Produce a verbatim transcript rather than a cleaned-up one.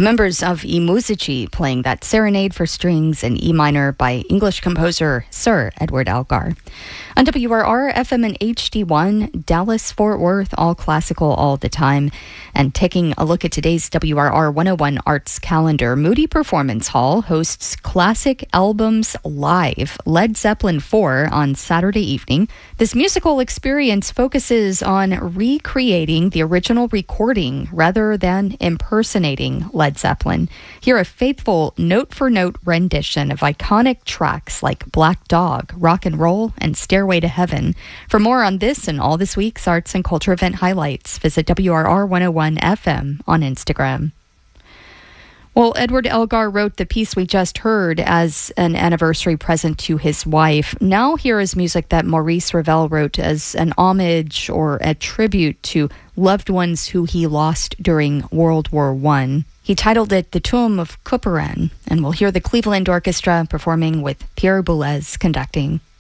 members of I Muzyci playing that Serenade for Strings in E minor by English composer Sir Edward Elgar. On W R R, F M and H D one, Dallas, Fort Worth, all classical all the time. And taking a look at today's W R R one oh one Arts calendar, Moody Performance Hall hosts Classic Albums Live, Led Zeppelin four on Saturday evening. This musical experience focuses on recreating the original recording rather than impersonating Led Zeppelin. Hear a faithful note-for-note rendition of iconic tracks like Black Dog, Rock and Roll, and Stairway to Heaven. For more on this and all this week's arts and culture event highlights, visit W R R one oh one F M on Instagram. Well, Edward Elgar wrote the piece we just heard as an anniversary present to his wife. Now here is music that Maurice Ravel wrote as an homage or a tribute to loved ones who he lost during World War One. He titled it The Tomb of Couperin, and we'll hear the Cleveland Orchestra performing with Pierre Boulez conducting.